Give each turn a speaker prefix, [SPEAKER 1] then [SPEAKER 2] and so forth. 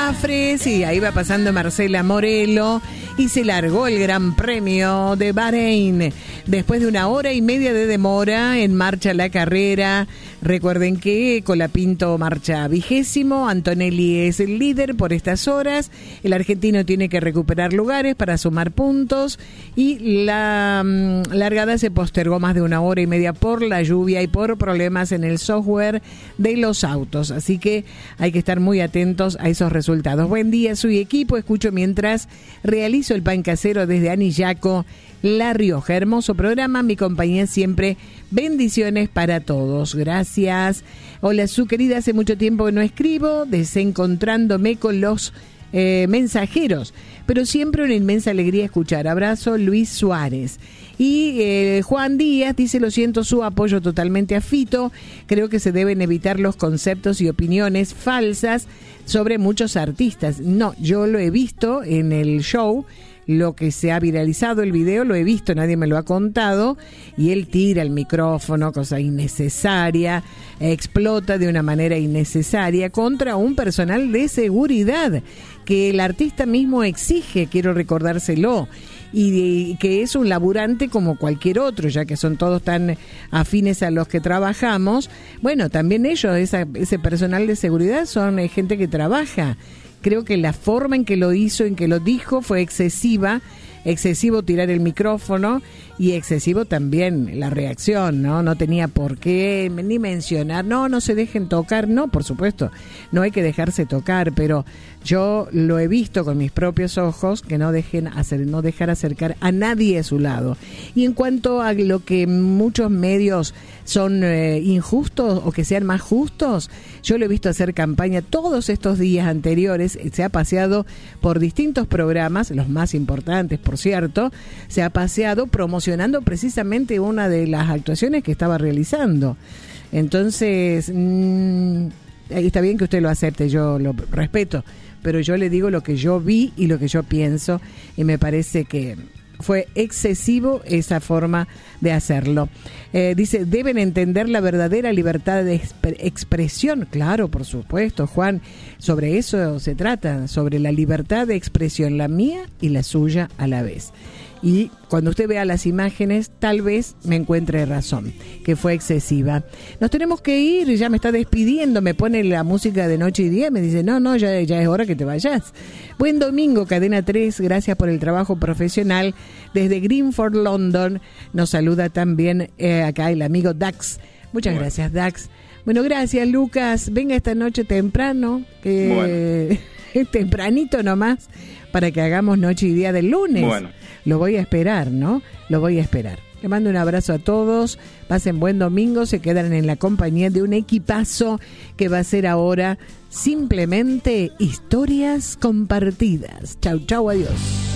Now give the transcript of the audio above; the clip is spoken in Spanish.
[SPEAKER 1] Jafres y ahí va pasando Marcela Morelo y se largó el Gran Premio de Bahrein. Después de 1 hora y media de demora, en marcha la carrera. Recuerden que Colapinto marcha 20º, Antonelli es el líder por estas horas. El argentino tiene que recuperar lugares para sumar puntos y la largada se postergó más de 1 hora y media por la lluvia y por problemas en el software de los autos. Así que hay que estar muy atentos a esos resultados. Buen día, soy equipo. Escucho mientras realizo el pan casero desde Anillaco, La Rioja. Hermoso programa, mi compañía siempre. Bendiciones para todos. Gracias. Hola, su querida, hace mucho tiempo que no escribo, desencontrándome con los mensajeros, pero siempre una inmensa alegría escuchar. Abrazo, Luis Suárez. Y Juan Díaz dice: lo siento, su apoyo totalmente a Fito. Creo que se deben evitar los conceptos y opiniones falsas sobre muchos artistas. No, yo lo he visto en el show, lo que se ha viralizado, el video, lo he visto, nadie me lo ha contado, y él tira el micrófono, cosa innecesaria, explota de una manera innecesaria contra un personal de seguridad que el artista mismo exige, quiero recordárselo, y que es un laburante como cualquier otro, ya que son todos tan afines a los que trabajamos. Bueno, también ellos, ese personal de seguridad, son gente que trabaja. Creo que la forma en que lo hizo, en que lo dijo, fue excesivo tirar el micrófono y excesivo también la reacción, ¿no? No tenía por qué ni mencionar, no se dejen tocar, no, por supuesto, no hay que dejarse tocar, pero yo lo he visto con mis propios ojos, que no dejar acercar a nadie a su lado. Y en cuanto a lo que muchos medios son injustos o que sean más justos, yo lo he visto hacer campaña todos estos días anteriores, se ha paseado por distintos programas, los más importantes, por cierto, se ha paseado promocionando precisamente una de las actuaciones que estaba realizando. Entonces, está bien que usted lo acepte, yo lo respeto, pero yo le digo lo que yo vi y lo que yo pienso, y me parece que fue excesivo esa forma de hacerlo. Dice, deben entender la verdadera libertad de expresión. Claro, por supuesto, Juan, sobre eso se trata, sobre la libertad de expresión, la mía y la suya a la vez. Y cuando usted vea las imágenes, tal vez me encuentre razón, que fue excesiva. Nos tenemos que ir, ya me está despidiendo, me pone la música de Noche y Día, me dice, no, ya es hora que te vayas. Buen domingo, Cadena 3, gracias por el trabajo profesional. Desde Greenford, London, nos saluda también acá el amigo Dax. Muchas gracias, Dax. Bueno, gracias, Lucas. Venga esta noche temprano, tempranito nomás, para que hagamos Noche y Día del lunes. Bueno. Lo voy a esperar, ¿no? Lo voy a esperar. Le mando un abrazo a todos, pasen buen domingo, se quedan en la compañía de un equipazo que va a ser ahora simplemente historias compartidas. Chau, chau, adiós.